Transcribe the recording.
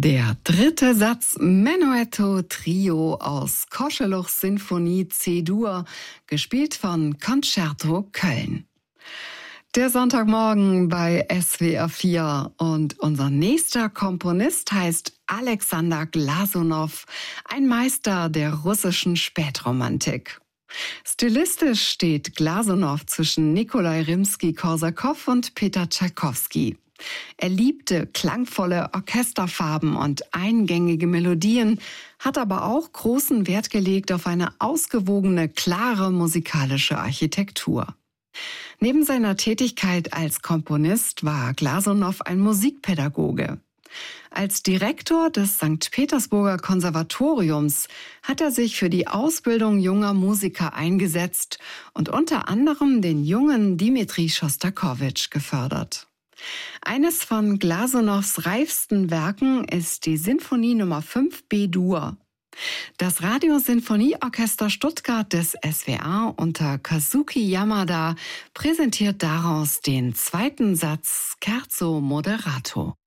Der dritte Satz Menuetto Trio aus Koscheluchs Sinfonie C-Dur, gespielt von Concerto Köln. Der Sonntagmorgen bei SWR 4 und unser nächster Komponist heißt Alexander Glasunow, ein Meister der russischen Spätromantik. Stilistisch steht Glasunow zwischen Nikolai Rimski-Korsakow und Peter Tschaikowski. Er liebte klangvolle Orchesterfarben und eingängige Melodien, hat aber auch großen Wert gelegt auf eine ausgewogene, klare musikalische Architektur. Neben seiner Tätigkeit als Komponist war Glasunow ein Musikpädagoge. Als Direktor des St. Petersburger Konservatoriums hat er sich für die Ausbildung junger Musiker eingesetzt und unter anderem den jungen Dmitri Schostakowitsch gefördert. Eines von Glasunows reifsten Werken ist die Sinfonie Nummer 5 B-Dur. Das Radiosinfonieorchester Stuttgart des SWR unter Kazuki Yamada präsentiert daraus den zweiten Satz Scherzo Moderato.